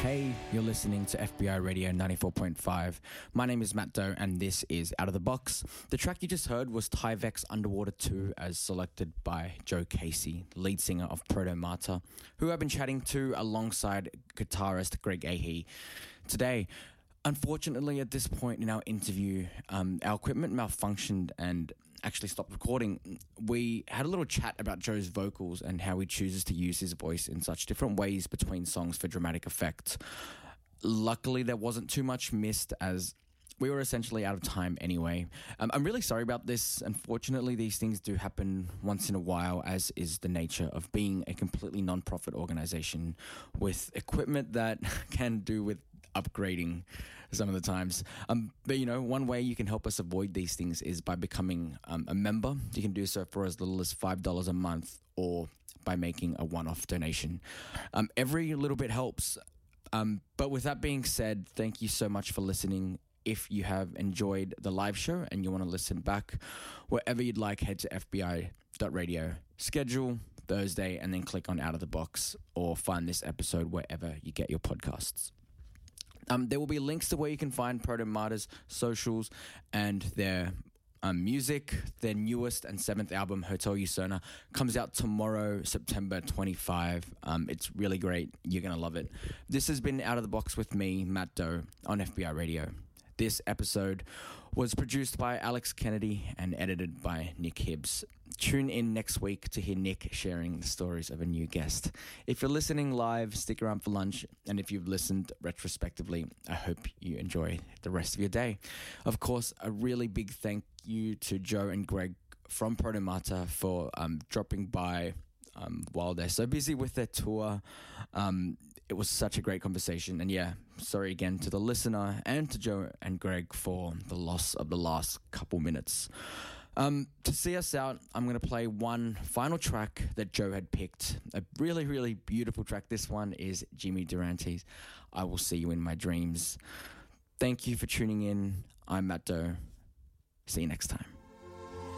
Hey, you're listening to FBI Radio 94.5. My name is Matt Doe and this is Out of the Box. The track you just heard was Tyvek's Underwater 2 as selected by Joe Casey, lead singer of Proto Martyr, who I've been chatting to alongside guitarist Greg Ahee today. Unfortunately, at this point in our interview, our equipment malfunctioned and actually stopped recording. We had a little chat about Joe's vocals and how he chooses to use his voice in such different ways between songs for dramatic effect. Luckily, there wasn't too much missed as we were essentially out of time anyway. I'm really sorry about this. Unfortunately, these things do happen once in a while, as is the nature of being a completely non-profit organization with equipment that can do with upgrading some of the times. But you know, one way you can help us avoid these things is by becoming a member. You can do so for as little as $5 a month or by making a one-off donation. Every little bit helps. But with that being said, thank you so much for listening. If you have enjoyed the live show and you want to listen back, wherever you'd like, head to fbi.radio, schedule Thursday, and then click on Out of the Box or find this episode wherever you get your podcasts. There will be links to where you can find Proto Martyr's socials and their music. Their newest and 7th album, Hotel Userna, comes out tomorrow, September 25. It's really great. You're going to love it. This has been Out of the Box with me, Matt Doe, on FBI Radio. This episode was produced by Alex Kennedy and edited by Nick Hibbs. Tune in next week to hear Nick sharing the stories of a new guest. If you're listening live, stick around for lunch. And if you've listened retrospectively, I hope you enjoy the rest of your day. Of course, a really big thank you to Joe and Greg from Proto Martyr for dropping by while they're so busy with their tour. It was such a great conversation. And yeah, sorry again to the listener and to Joe and Greg for the loss of the last couple minutes. To see us out, I'm going to play one final track that Joe had picked. A really, really beautiful track. This one is Jimmy Durante's I Will See You in My Dreams. Thank you for tuning in. I'm Matt Doe. See you next time.